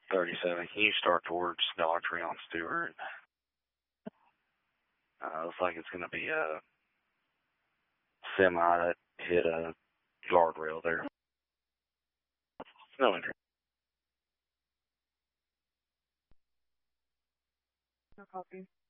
37. Can you start towards Dollar Tree on Stewart? Looks like it's going to be a semi that hit a guardrail there. No interest. No copy.